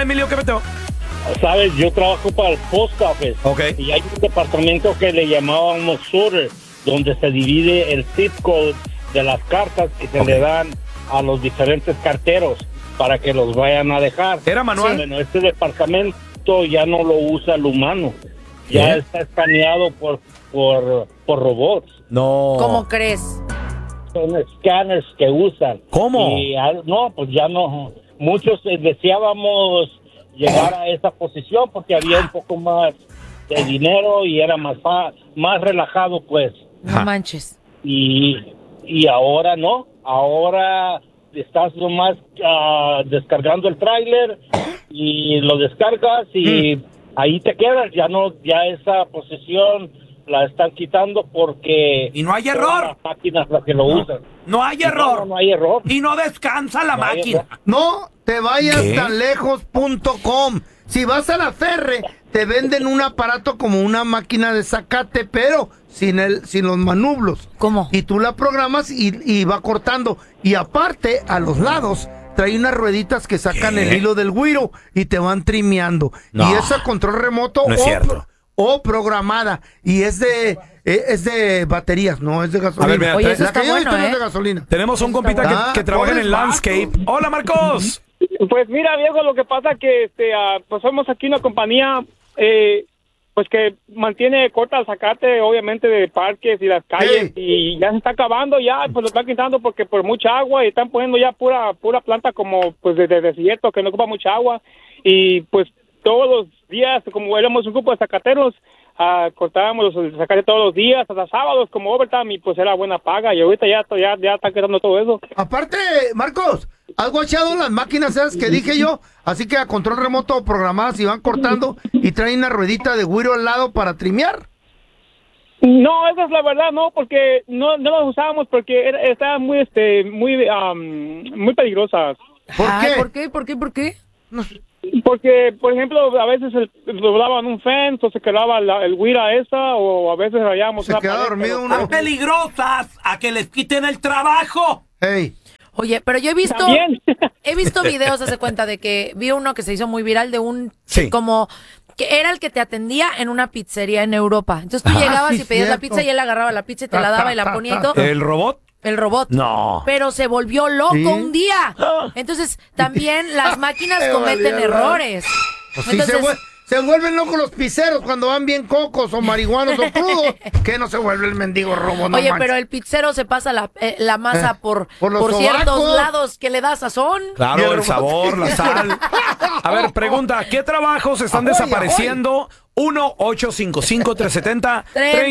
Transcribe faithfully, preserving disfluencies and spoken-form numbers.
Emilio, ¿qué metió? Sabes, yo trabajo para el post office. Okay. Y hay un departamento que le llamábamos sorter, donde se divide el zip code de las cartas que se okay. le dan a los diferentes carteros para que los vayan a dejar. ¿Era manual? Sí. Bueno, este departamento ya no lo usa el humano. Ya ¿Eh? está escaneado por, por, por robots. No. ¿Cómo crees? Son scanners que usan. ¿Cómo? Y, no, pues ya no. Muchos deseábamos llegar a esa posición porque había un poco más de dinero y era más más relajado, pues. No manches. Y, y ahora no. Ahora estás nomás uh, descargando el tráiler y lo descargas y mm. ahí te quedas. Ya no, ya esa posición la están quitando porque... Y no hay error. Las máquinas las que lo no. usan. No hay error. No, no hay error. Y no descansa la no máquina. No te vayas tan lejos punto com. Si vas a la Ferre, te venden un aparato como una máquina de zacate, pero sin el, sin los manublos. ¿Cómo? Y tú la programas y, y va cortando. Y aparte, a los lados, trae unas rueditas que sacan ¿Qué? el hilo del güiro y te van trimeando. No. Y es a control remoto no es o, cierto. o programada. Y es de... Es de baterías, no es de gasolina. A ver, mira, Oye, eso la está que yo bueno, he visto ¿eh? no es de gasolina. Tenemos un compita que, ah, que trabaja en el landscape. Hola, Marcos. Pues mira, viejo, lo que pasa que este, uh, pues somos aquí una compañía eh, pues que mantiene corta el zacate, obviamente, de parques y las calles, hey. y ya se está acabando ya, pues lo están quitando porque por mucha agua y están poniendo ya pura pura planta como pues de, de desierto que no ocupa mucha agua y pues todos los días, como éramos un grupo de zacateros, Uh, cortábamos los zacate todos los días, hasta sábados como overtime y pues era buena paga y ahorita ya, ya, ya están quitando todo eso. Aparte, Marcos, ¿has guachado las máquinas esas que dije yo? Así que a control remoto programadas y van cortando y traen una ruedita de güiro al lado para trimear. No, esa es la verdad, no, porque no, no las usábamos porque era, estaban muy, este, muy, um, muy peligrosas. ¿Por Ay, qué? ¿Por qué? ¿Por qué? ¿Por qué? No. Porque, por ejemplo, a veces el, doblaban un fence o se quedaba la, el güira esa o a veces rayábamos se una queda pared, dormido pero, uno. ¡Están peligrosas! ¡A que les quiten el trabajo! Hey. Oye, pero yo he visto ¿También? he visto videos, hace cuenta de que vi uno que se hizo muy viral de un sí. como que era el que te atendía en una pizzería en Europa. Entonces tú ah, llegabas sí, y pedías cierto. la pizza y él agarraba la pizza y te la daba y la ponía y todo. ¿El robot? El robot. No. Pero se volvió loco ¿Sí? un día. Entonces, también las máquinas cometen errores. Pues Entonces, sí, se, vuel- se vuelven locos los pizzeros cuando van bien cocos o marihuanos o crudos. Que no se vuelve el mendigo robot. No oye, manches. pero el pizzero se pasa la, eh, la masa Eh, por, por los por ciertos sobacos. lados que le da sazón. Claro, el sabor, la sal. A ver, pregunta, ¿qué trabajos están Ahoy, desapareciendo? uno ocho cinco cinco tres siete cero